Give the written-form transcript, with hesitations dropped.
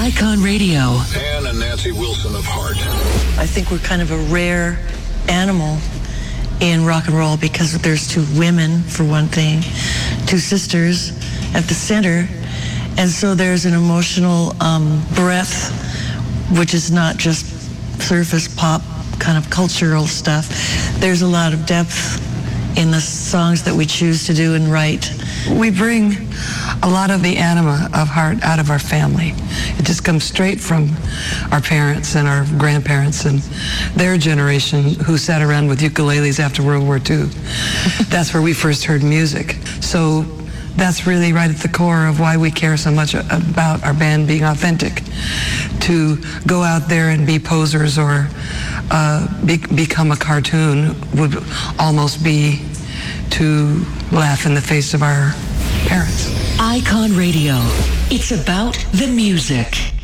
Icon Radio. Ann and Nancy Wilson of Heart. I think we're kind of a rare animal in rock and roll because there's two women, for one thing, two sisters at the center. And so there's an emotional breadth, which is not just surface pop kind of cultural stuff. There's a lot of depth in the songs that we choose to do and write. We bring a lot of the anima of Heart out of our family. It just comes straight from our parents and our grandparents and their generation who sat around with ukuleles after World War II. That's where we first heard music. So that's really right at the core of why we care so much about our band being authentic. To go out there and be posers or become a cartoon would almost be to laugh in the face of our parents. Icon Radio. It's about the music.